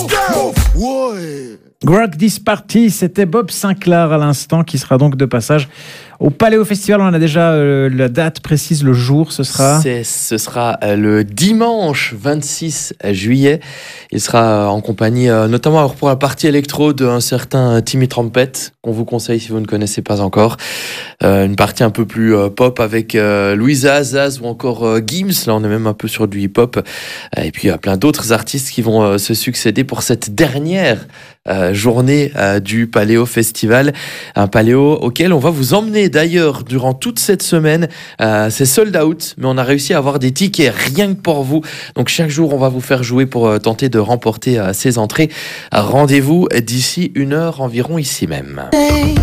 Rock This Party, c'était Bob Sinclair à l'instant, qui sera donc de passage au Paléo Festival. On a déjà la date précise, le jour, ce sera le dimanche 26 juillet. Il sera en compagnie, notamment pour la partie électro, d'un certain Timmy Trumpet, qu'on vous conseille si vous ne connaissez pas encore. Une partie un peu plus pop avec Louisa, Zaz ou encore Gims. Là, on est même un peu sur du hip-hop. Et puis, il y a plein d'autres artistes qui vont se succéder pour cette dernière journée du Paléo Festival. Un Paléo auquel on va vous emmener d'ailleurs durant toute cette semaine. C'est sold out, mais on a réussi à avoir des tickets rien que pour vous. Donc chaque jour, on va vous faire jouer pour tenter de remporter ces entrées. Rendez-vous d'ici 1 heure environ ici même.